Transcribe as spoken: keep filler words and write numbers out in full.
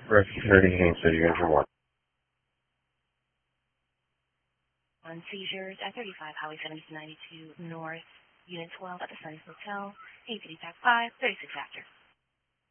Rescue Haines City, Engine one. On seizures at thirty-five Highway seventy-two ninety-two North, Unit twelve at the Sunny Hotel, A P D Pack five, thirty-six after.